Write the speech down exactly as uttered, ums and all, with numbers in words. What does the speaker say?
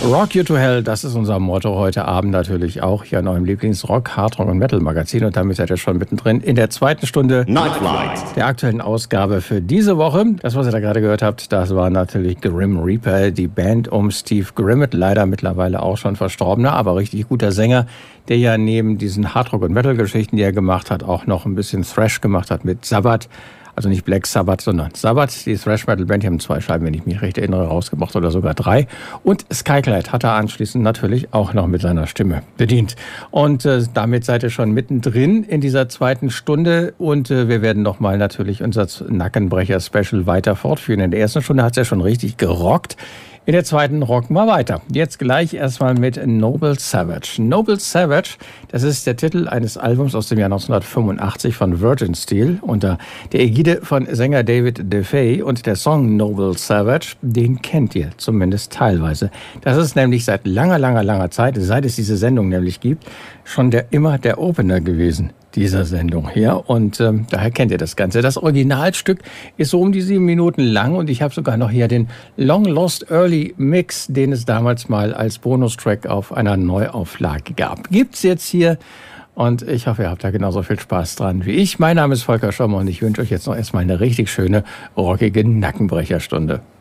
Rock You to Hell, das ist unser Motto heute Abend natürlich auch hier in eurem Lieblings-Rock, Hardrock und Metal-Magazin. Und damit seid ihr schon mittendrin in der zweiten Stunde Nightflight der aktuellen Ausgabe für diese Woche. Das, was ihr da gerade gehört habt, das war natürlich Grim Reaper, die Band um Steve Grimmett, leider mittlerweile auch schon verstorbener, aber richtig guter Sänger, der ja neben diesen Hardrock- und Metal-Geschichten, die er gemacht hat, auch noch ein bisschen Thrash gemacht hat mit Sabbath. Also nicht Black Sabbath, sondern Sabbath, die Thrash-Metal-Band, die haben zwei Scheiben, wenn ich mich recht erinnere, rausgebracht oder sogar drei. Und Skyclad hat er anschließend natürlich auch noch mit seiner Stimme bedient. Und äh, damit seid ihr schon mittendrin in dieser zweiten Stunde und äh, wir werden nochmal natürlich unser Nackenbrecher-Special weiter fortführen. In der ersten Stunde hat es ja schon richtig gerockt. In der zweiten rocken wir weiter. Jetzt gleich erstmal mit Noble Savage. Noble Savage, das ist der Titel eines Albums aus dem Jahr neunzehnhundertfünfundachtzig von Virgin Steel unter der Ägide von Sänger David DeFay. Und der Song Noble Savage, den kennt ihr zumindest teilweise. Das ist nämlich seit langer, langer, langer Zeit, seit es diese Sendung nämlich gibt, schon der immer der Opener gewesen dieser Sendung hier. Und ähm, daher kennt ihr das Ganze. Das Originalstück ist so um die sieben Minuten lang und ich habe sogar noch hier den Long Lost Early Mix, den es damals mal als Bonustrack auf einer Neuauflage gab. Gibt's jetzt hier und ich hoffe, ihr habt da genauso viel Spaß dran wie ich. Mein Name ist Volker Schommer und ich wünsche euch jetzt noch erstmal eine richtig schöne, rockige Nackenbrecherstunde.